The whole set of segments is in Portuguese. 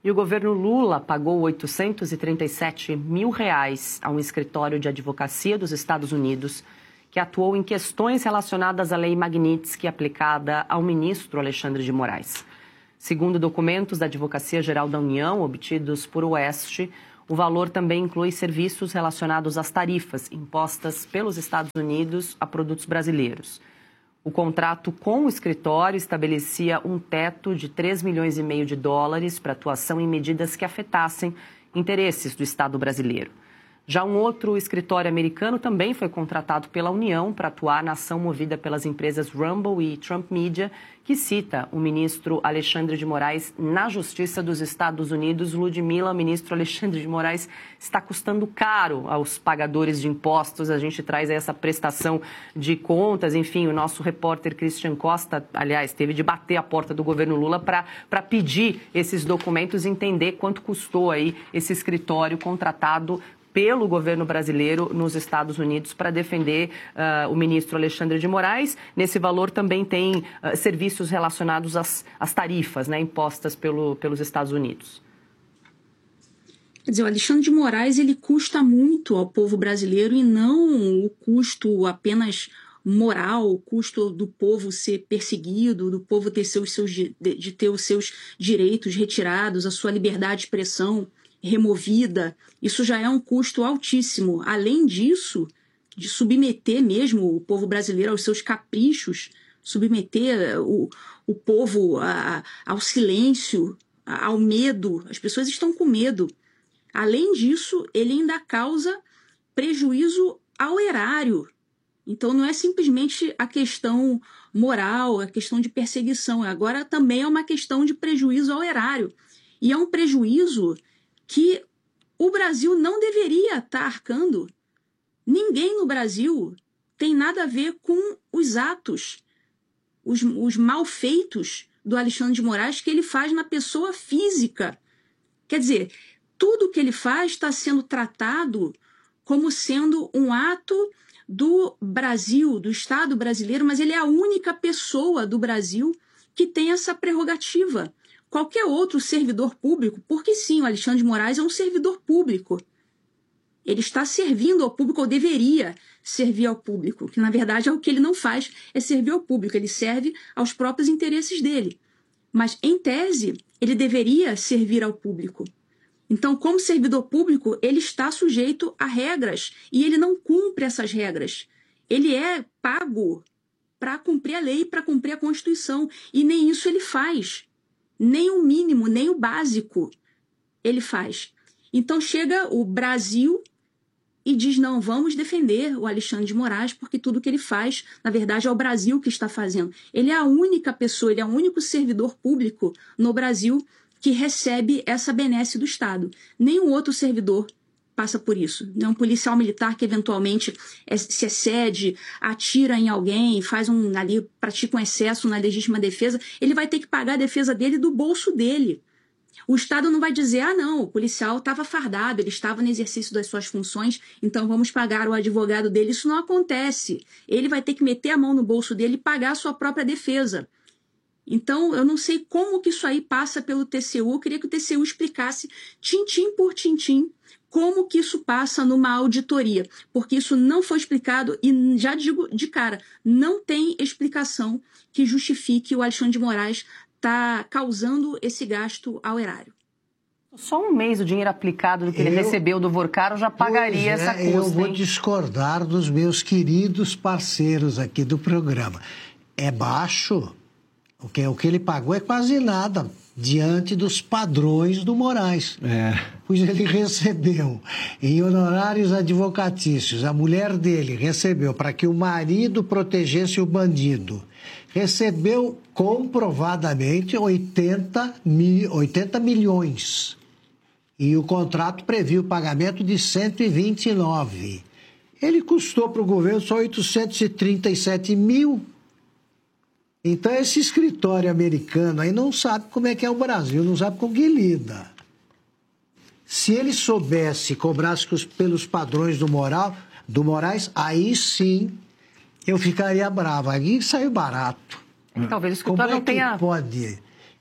E o governo Lula pagou R$837 mil a um escritório de advocacia dos Estados Unidos que atuou em questões relacionadas à Lei Magnitsky aplicada ao ministro Alexandre de Moraes. Segundo documentos da Advocacia Geral da União, obtidos por Oeste, o valor também inclui serviços relacionados às tarifas impostas pelos Estados Unidos a produtos brasileiros. O contrato com o escritório estabelecia um teto de $3,5 milhões para atuação em medidas que afetassem interesses do Estado brasileiro. Já um outro escritório americano também foi contratado pela União para atuar na ação movida pelas empresas Rumble e Trump Media, que cita o ministro Alexandre de Moraes na Justiça dos Estados Unidos. Ludmila, o ministro Alexandre de Moraes está custando caro aos pagadores de impostos. A gente traz essa prestação de contas. Enfim, o nosso repórter Christian Costa, aliás, teve de bater a porta do governo Lula para pedir esses documentos e entender quanto custou aí esse escritório contratado pelo governo brasileiro nos Estados Unidos para defender o ministro Alexandre de Moraes. Nesse valor também tem serviços relacionados às tarifas, né, impostas pelos Estados Unidos. Quer dizer, o Alexandre de Moraes ele custa muito ao povo brasileiro e não o custo apenas moral, o custo do povo ser perseguido, do povo ter de ter os seus direitos retirados, a sua liberdade de expressão removida. Isso já é um custo altíssimo. Além disso, de submeter mesmo o povo brasileiro aos seus caprichos, submeter o povo ao silêncio, ao medo. As pessoas estão com medo. Além disso, ele ainda causa prejuízo ao erário. Então não é simplesmente a questão moral, a questão de perseguição. Agora também é uma questão de prejuízo ao erário. E é um prejuízo que o Brasil não deveria estar arcando. Ninguém no Brasil tem nada a ver com os atos, os malfeitos do Alexandre de Moraes que ele faz na pessoa física. Quer dizer, tudo que ele faz está sendo tratado como sendo um ato do Brasil, do Estado brasileiro, mas ele é a única pessoa do Brasil que tem essa prerrogativa. Qualquer outro servidor público, porque sim, o Alexandre de Moraes é um servidor público. Ele está servindo ao público, ou deveria servir ao público, que na verdade é o que ele não faz, é servir ao público, ele serve aos próprios interesses dele. Mas, em tese, ele deveria servir ao público. Então, como servidor público, ele está sujeito a regras e ele não cumpre essas regras. Ele é pago para cumprir a lei, para cumprir a Constituição, e nem isso ele faz. Nem o mínimo, nem o básico ele faz. Então chega o Brasil e diz, não, vamos defender o Alexandre de Moraes, porque tudo que ele faz, na verdade, é o Brasil que está fazendo. Ele é a única pessoa, ele é o único servidor público no Brasil que recebe essa benesse do Estado. Nenhum outro servidor passa por isso. Não é um policial militar que eventualmente se excede, atira em alguém, pratica um excesso na legítima defesa, ele vai ter que pagar a defesa dele do bolso dele. O Estado não vai dizer, não, o policial estava fardado, ele estava no exercício das suas funções, então vamos pagar o advogado dele. Isso não acontece. Ele vai ter que meter a mão no bolso dele e pagar a sua própria defesa. Então, eu não sei como que isso aí passa pelo TCU, eu queria que o TCU explicasse, tintim por tintim, como que isso passa numa auditoria, porque isso não foi explicado e, já digo de cara, não tem explicação que justifique o Alexandre de Moraes estar causando esse gasto ao erário. Só um mês o dinheiro aplicado do que ele recebeu do Vorcaro já pagaria essa custa. Eu vou discordar dos meus queridos parceiros aqui do programa. É baixo, o que ele pagou é quase nada diante dos padrões do Moraes. Pois ele recebeu em honorários advocatícios, a mulher dele recebeu para que o marido protegesse o bandido. Recebeu comprovadamente 80 milhões. E o contrato previa o pagamento de 129. Ele custou para o governo só 837 mil. Então, esse escritório americano aí não sabe como é que é o Brasil, não sabe com que lida. Se ele soubesse, cobrasse pelos padrões do Moraes, aí sim eu ficaria bravo. Aí saiu barato. Talvez o escritório não tenha... Pode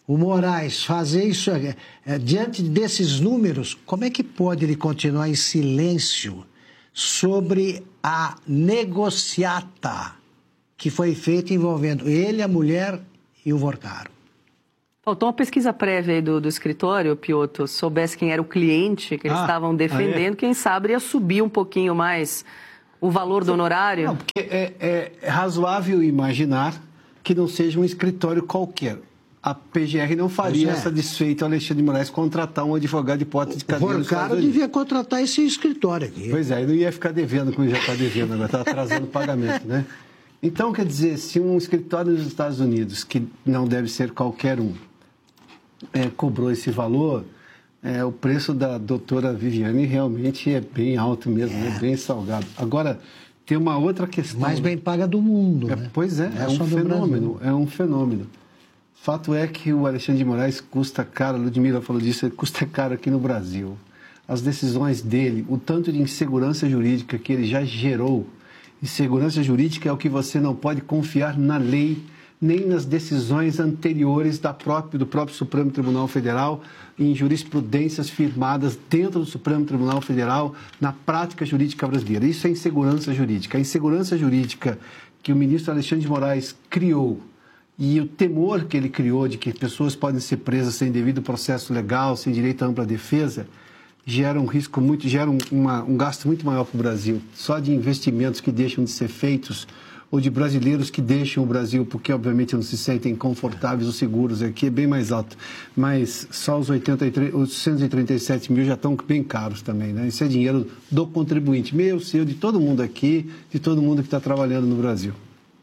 o Moraes fazer isso, diante desses números, como é que pode ele continuar em silêncio sobre a negociata que foi feita envolvendo ele, a mulher e o Vorcaro? Faltou uma pesquisa prévia aí do escritório, Piotr, soubesse quem era o cliente que eles estavam defendendo, quem sabe ia subir um pouquinho mais o valor do honorário? Não, porque é razoável imaginar que não seja um escritório qualquer. A PGR não faria essa desfeita ao Alexandre de Moraes contratar um advogado de hipótese de cadeia. O Vorcaro devia contratar esse escritório aqui. Pois é, ele não ia ficar devendo como já está devendo, agora está atrasando o pagamento, né? Então, quer dizer, se um escritório nos Estados Unidos, que não deve ser qualquer um, cobrou esse valor, o preço da doutora Viviane realmente é bem alto mesmo, é bem salgado. Agora, tem uma outra questão. Mais bem paga do mundo, né? Pois é, é um fenômeno, é um fenômeno. Fato é que o Alexandre de Moraes custa caro, a Ludmila falou disso, ele custa caro aqui no Brasil. As decisões dele, o tanto de insegurança jurídica que ele já gerou. Insegurança jurídica é o que você não pode confiar na lei, nem nas decisões anteriores do próprio Supremo Tribunal Federal, em jurisprudências firmadas dentro do Supremo Tribunal Federal, na prática jurídica brasileira. Isso é insegurança jurídica. A insegurança jurídica que o ministro Alexandre de Moraes criou, e o temor que ele criou de que pessoas podem ser presas sem devido processo legal, sem direito à ampla defesa, gera um risco gera um gasto muito maior para o Brasil. Só de investimentos que deixam de ser feitos, ou de brasileiros que deixam o Brasil porque, obviamente, não se sentem confortáveis ou seguros aqui, é bem mais alto. Mas só os 837 mil já estão bem caros também, né? Isso é dinheiro do contribuinte, meu, seu, de todo mundo aqui, de todo mundo que está trabalhando no Brasil.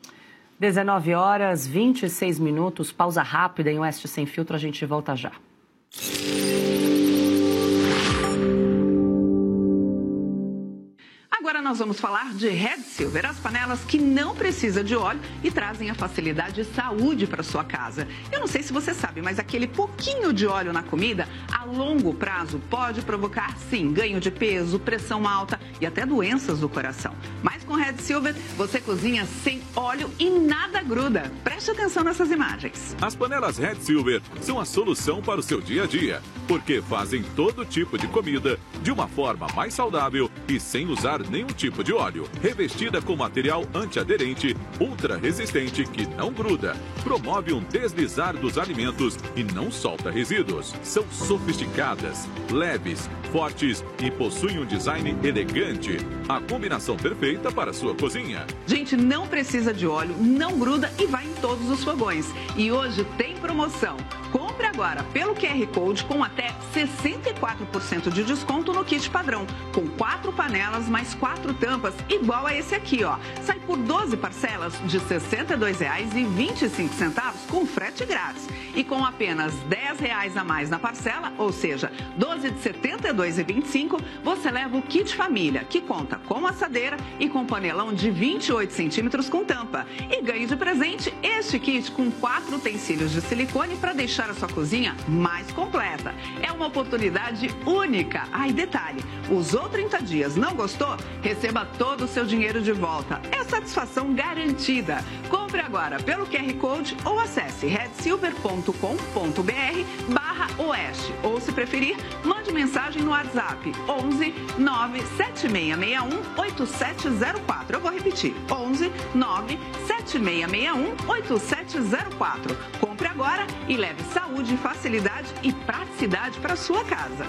19h26, pausa rápida em Oeste Sem Filtro, a gente volta já. Agora nós vamos falar de Red Silver, as panelas que não precisam de óleo e trazem a facilidade e saúde para sua casa. Eu não sei se você sabe, mas aquele pouquinho de óleo na comida, a longo prazo, pode provocar, sim, ganho de peso, pressão alta e até doenças do coração. Mas com Red Silver, você cozinha sem óleo e nada gruda. Preste atenção nessas imagens. As panelas Red Silver são a solução para o seu dia a dia, porque fazem todo tipo de comida de uma forma mais saudável e sem usar nenhum tipo de óleo. Revestida com material antiaderente, ultra resistente que não gruda, promove um deslizar dos alimentos e não solta resíduos. São sofisticadas, leves, fortes e possuem um design elegante. A combinação perfeita para a sua cozinha. Gente, não precisa de óleo, não gruda e vai em todos os fogões. E hoje tem promoção. Compre agora pelo QR Code com até 64% de desconto no kit padrão, com 4 panelas mais 4 tampas, igual a esse aqui, ó. Sai por 12 parcelas de R$ 62,25 com frete grátis. E com apenas R$ 10 a mais na parcela, ou seja, 12 de R$ 72,25, você leva o kit família, que conta com assadeira e com panelão de 28 centímetros com tampa. E ganhe de presente este kit com 4 utensílios de silicone para deixar a sua cozinha mais completa. É uma oportunidade única. E detalhe, usou 30 dias, não gostou? Receba todo o seu dinheiro de volta. É satisfação garantida. Compre agora pelo QR Code ou acesse redsilver.com.br/oeste. Ou, se preferir, mande mensagem no WhatsApp 11 97661 8704. Eu vou repetir, 11 97661 8704. Compre agora e leve saúde, facilidade e praticidade para sua casa.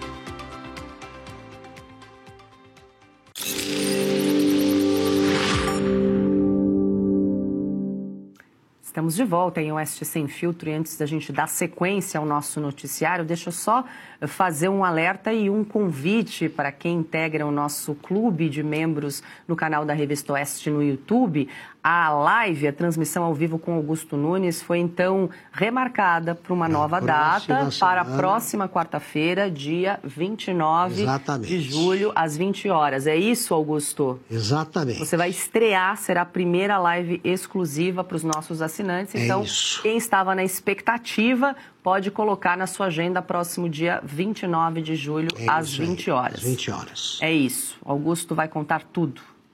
Estamos de volta em Oeste Sem Filtro e antes da gente dar sequência ao nosso noticiário, deixa eu só fazer um alerta e um convite para quem integra o nosso clube de membros no canal da Revista Oeste no YouTube. A live, a transmissão ao vivo com Augusto Nunes foi então remarcada para uma nova data, para a próxima quarta-feira, dia 29 de julho, às 20 horas. É isso, Augusto? Exatamente. Você vai estrear, será a primeira live exclusiva para os nossos assinantes. Então, quem estava na expectativa pode colocar na sua agenda próximo dia 29 de julho, às 20 horas. 20 horas. É isso. Augusto vai contar tudo.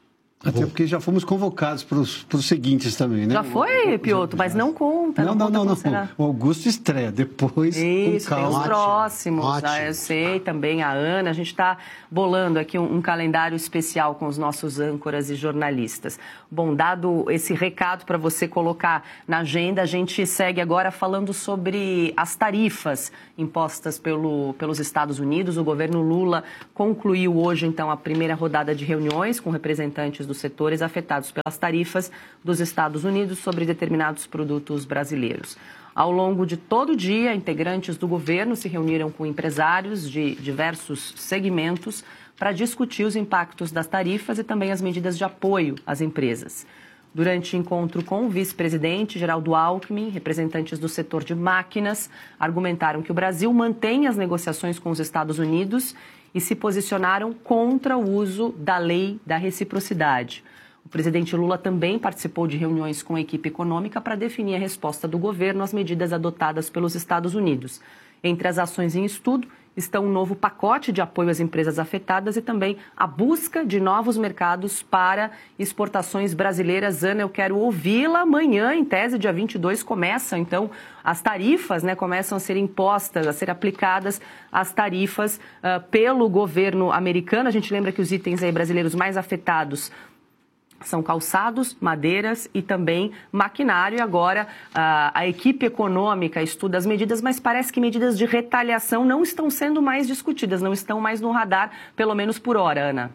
Até porque já fomos convocados para os seguintes também, né? Já foi, Piotr, mas não conta. Não. O Augusto estreia, depois isso, com calma. Tem os próximos. Ótimo. Eu sei, também a Ana. A gente está bolando aqui um calendário especial com os nossos âncoras e jornalistas. Bom, dado esse recado para você colocar na agenda, a gente segue agora falando sobre as tarifas impostas pelos Estados Unidos. O governo Lula concluiu hoje, então, a primeira rodada de reuniões com representantes dos setores afetados pelas tarifas dos Estados Unidos sobre determinados produtos brasileiros. Ao longo de todo o dia, integrantes do governo se reuniram com empresários de diversos segmentos para discutir os impactos das tarifas e também as medidas de apoio às empresas. Durante encontro com o vice-presidente Geraldo Alckmin, representantes do setor de máquinas argumentaram que o Brasil mantém as negociações com os Estados Unidos e se posicionaram contra o uso da lei da reciprocidade. O presidente Lula também participou de reuniões com a equipe econômica para definir a resposta do governo às medidas adotadas pelos Estados Unidos. Entre as ações em estudo estão um novo pacote de apoio às empresas afetadas e também a busca de novos mercados para exportações brasileiras. Ana, eu quero ouvi-la amanhã, em tese, dia 22, começam, então, as tarifas, né, começam a ser impostas, a ser aplicadas as tarifas pelo governo americano. A gente lembra que os itens aí brasileiros mais afetados são calçados, madeiras e também maquinário. E agora a equipe econômica estuda as medidas, mas parece que medidas de retaliação não estão sendo mais discutidas, não estão mais no radar, pelo menos por hora, Ana.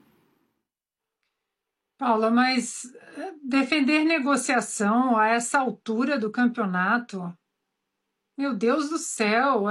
Paula, mas defender negociação a essa altura do campeonato, meu Deus do céu,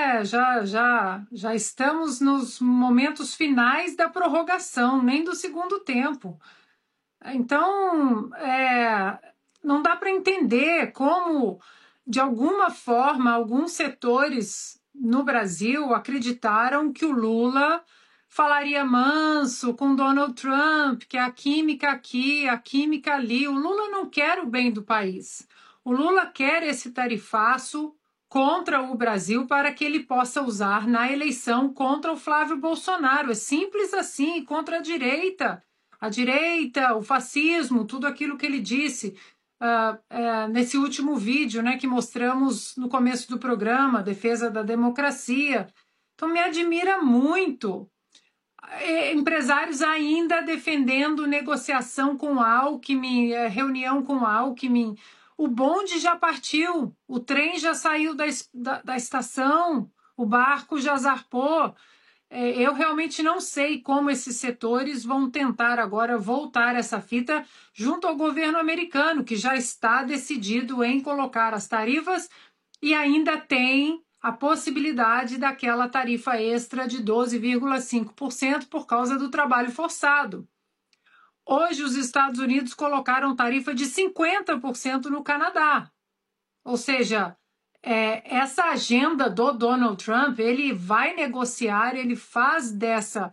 já estamos nos momentos finais da prorrogação, nem do segundo tempo. Então, não dá para entender como, de alguma forma, alguns setores no Brasil acreditaram que o Lula falaria manso com Donald Trump, que a química aqui, a química ali. O Lula não quer o bem do país. O Lula quer esse tarifaço contra o Brasil para que ele possa usar na eleição contra o Flávio Bolsonaro. É simples assim, contra a direita, o fascismo, tudo aquilo que ele disse nesse último vídeo, né, que mostramos no começo do programa, defesa da democracia. Então me admira muito empresários ainda defendendo negociação com Alckmin, reunião com Alckmin. O bonde já partiu, o trem já saiu da estação, o barco já zarpou. Eu realmente não sei como esses setores vão tentar agora voltar essa fita junto ao governo americano, que já está decidido em colocar as tarifas e ainda tem a possibilidade daquela tarifa extra de 12,5% por causa do trabalho forçado. Hoje, os Estados Unidos colocaram tarifa de 50% no Canadá. Ou seja, essa agenda do Donald Trump, ele vai negociar, ele faz dessa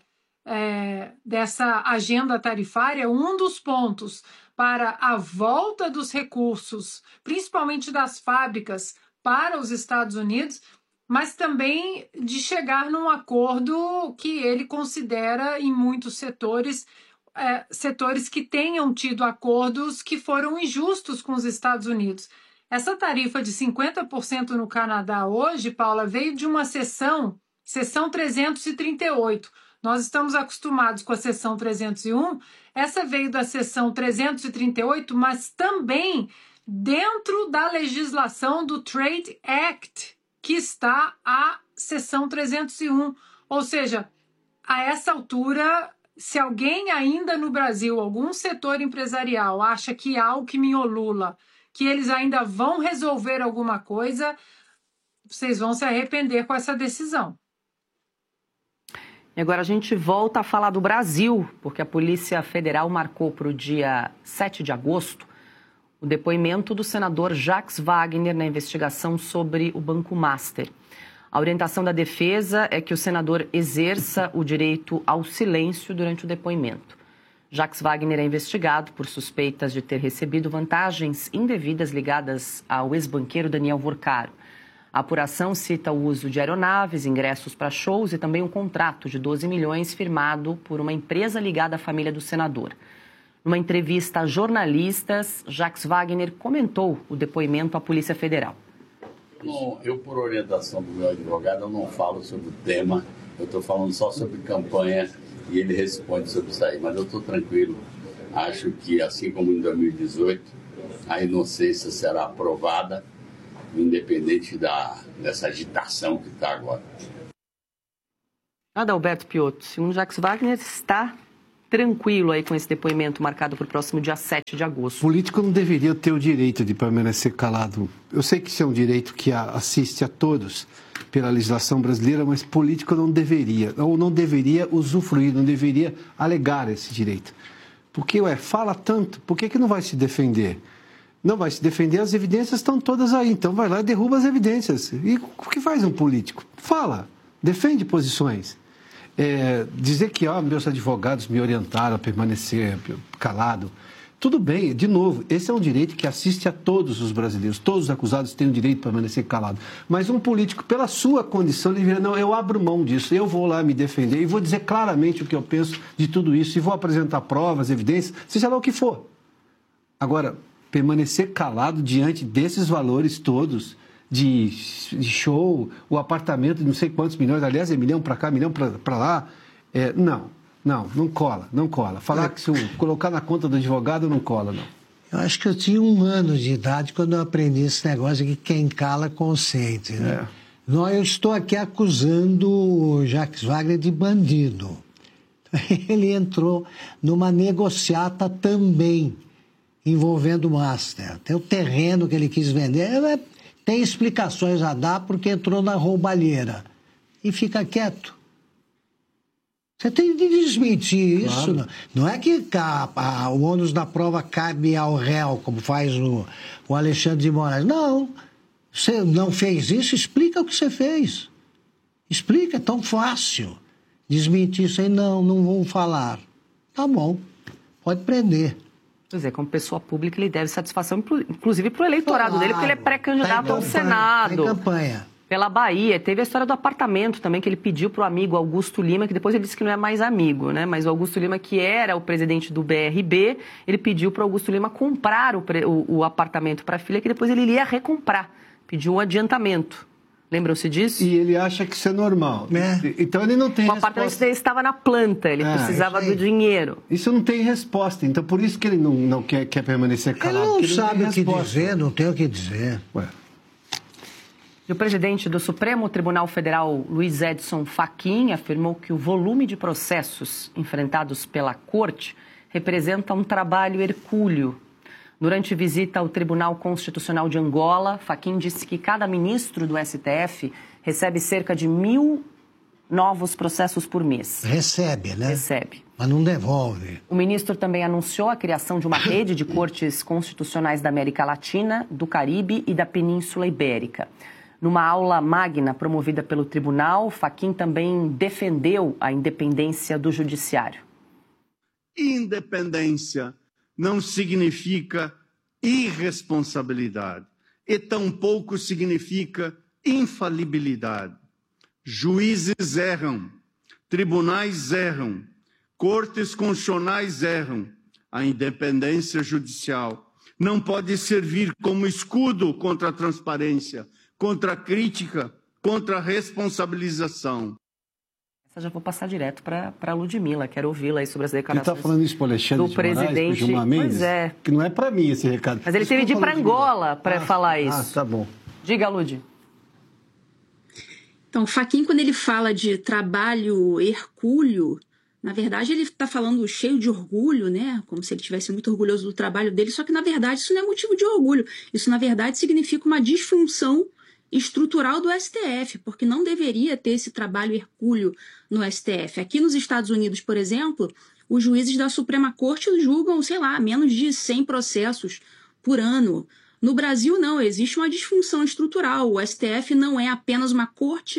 agenda tarifária um dos pontos para a volta dos recursos, principalmente das fábricas, para os Estados Unidos, mas também de chegar num acordo que ele considera em muitos setores que tenham tido acordos que foram injustos com os Estados Unidos. Essa tarifa de 50% no Canadá hoje, Paula, veio de uma sessão 338. Nós estamos acostumados com a sessão 301, essa veio da sessão 338, mas também dentro da legislação do Trade Act, que está a sessão 301. Ou seja, a essa altura, se alguém ainda no Brasil, algum setor empresarial, acha que Alckmin ou Lula, que eles ainda vão resolver alguma coisa, vocês vão se arrepender com essa decisão. E agora a gente volta a falar do Brasil, porque a Polícia Federal marcou para o dia 7 de agosto o depoimento do senador Jacques Wagner na investigação sobre o Banco Master. A orientação da defesa é que o senador exerça o direito ao silêncio durante o depoimento. Jacques Wagner é investigado por suspeitas de ter recebido vantagens indevidas ligadas ao ex-banqueiro Daniel Vorcaro. A apuração cita o uso de aeronaves, ingressos para shows e também um contrato de 12 milhões firmado por uma empresa ligada à família do senador. Numa entrevista a jornalistas, Jacques Wagner comentou o depoimento à Polícia Federal. Eu, por orientação do meu advogado, eu não falo sobre o tema, eu estou falando só sobre campanha e ele responde sobre isso aí, mas eu estou tranquilo. Acho que, assim como em 2018, a inocência será aprovada, independente dessa agitação que está agora. Adalberto Piotto, segundo Jacques Wagner, está tranquilo aí com esse depoimento marcado para o próximo dia 7 de agosto. O político não deveria ter o direito de permanecer calado. Eu sei que isso é um direito que assiste a todos pela legislação brasileira, mas político não deveria, ou não deveria usufruir, não deveria alegar esse direito. Porque, fala tanto, por que não vai se defender? Não vai se defender, as evidências estão todas aí, então vai lá e derruba as evidências. E o que faz um político? Fala, defende posições. Dizer que meus advogados me orientaram a permanecer calado, tudo bem, de novo, esse é um direito que assiste a todos os brasileiros, todos os acusados têm o direito de permanecer calado, mas um político, pela sua condição, ele diria, não, eu abro mão disso, eu vou lá me defender e vou dizer claramente o que eu penso de tudo isso e vou apresentar provas, evidências, seja lá o que for. Agora, permanecer calado diante desses valores todos, de show, o apartamento de não sei quantos milhões, aliás, é milhão para cá, milhão para lá, não cola. Falar que se eu colocar na conta do advogado, não cola, não. Eu acho que eu tinha 1 ano de idade quando eu aprendi esse negócio de que quem cala consente, né? Eu estou aqui acusando o Jacques Wagner de bandido. Ele entrou numa negociata também, envolvendo o Master. Tem o terreno que ele quis vender, tem explicações a dar porque entrou na roubalheira. E fica quieto. Você tem de desmentir isso. Claro. Não é que o ônus da prova cabe ao réu, como faz o Alexandre de Moraes. Não. Você não fez isso, explica o que você fez. Explica, é tão fácil. Desmentir isso aí, não vou falar. Tá bom, pode prender. Quer dizer, como pessoa pública, ele deve satisfação, inclusive, para o eleitorado dele, porque ele é pré-candidato ao Senado. Tem campanha. Pela Bahia. Teve a história do apartamento também, que ele pediu para o amigo Augusto Lima, que depois ele disse que não é mais amigo, né? Mas o Augusto Lima, que era o presidente do BRB, ele pediu para o Augusto Lima comprar o apartamento para a filha, que depois ele iria recomprar. Pediu um adiantamento. Lembram-se disso? E ele acha que isso é normal. Então ele não tem resposta. O apartamento dele estava na planta, ele precisava do dinheiro. Isso não tem resposta, então por isso que ele não quer permanecer calado. Ele não sabe o que dizer, não tem o que dizer. E o presidente do Supremo Tribunal Federal, Luiz Edson Fachin, afirmou que o volume de processos enfrentados pela Corte representa um trabalho hercúleo. Durante visita ao Tribunal Constitucional de Angola, Fachin disse que cada ministro do STF recebe cerca de 1.000 novos processos por mês. Recebe, né? Recebe. Mas não devolve. O ministro também anunciou a criação de uma rede de cortes constitucionais da América Latina, do Caribe e da Península Ibérica. Numa aula magna promovida pelo tribunal, Fachin também defendeu a independência do judiciário. Independência não significa irresponsabilidade e tampouco significa infalibilidade. Juízes erram, tribunais erram, cortes constitucionais erram. A independência judicial não pode servir como escudo contra a transparência, contra a crítica, contra a responsabilização. Já vou passar direto para a Ludmila, quero ouvi-la aí sobre as declarações. Ele está falando isso para o Alexandre do presidente. Gilmar Mendes? Pois é. Que não é para mim esse recado. Mas ele teve de ir para Angola para falar isso. Tá bom. Diga, Lud. Então, o Fachin, quando ele fala de trabalho hercúleo, na verdade ele está falando cheio de orgulho, né? Como se ele estivesse muito orgulhoso do trabalho dele, só que na verdade isso não é motivo de orgulho. Isso na verdade significa uma disfunção estrutural do STF, porque não deveria ter esse trabalho hercúleo no STF. Aqui nos Estados Unidos, por exemplo, os juízes da Suprema Corte julgam, menos de 100 processos por ano. No Brasil, não, existe uma disfunção estrutural. O STF não é apenas uma corte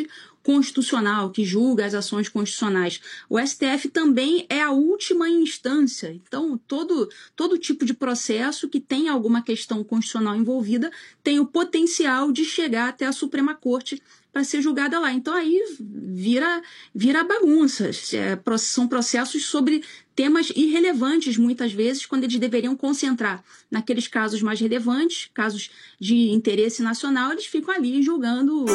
constitucional, que julga as ações constitucionais. O STF também é a última instância. Então, todo tipo de processo que tem alguma questão constitucional envolvida tem o potencial de chegar até a Suprema Corte para ser julgada lá. Então, aí vira bagunça. São processos sobre temas irrelevantes, muitas vezes, quando eles deveriam concentrar naqueles casos mais relevantes, casos de interesse nacional, eles ficam ali julgando